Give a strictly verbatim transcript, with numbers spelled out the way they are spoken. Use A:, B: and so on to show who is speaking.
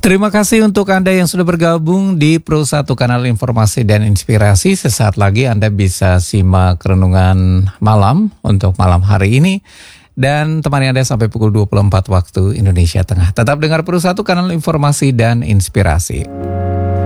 A: Terima kasih untuk Anda yang sudah bergabung di Pro satu Kanal Informasi dan Inspirasi. Sesaat lagi Anda bisa simak renungan malam untuk malam hari ini. Dan temani Anda sampai pukul dua puluh empat waktu Indonesia Tengah. Tetap dengar Pro satu Kanal Informasi dan Inspirasi.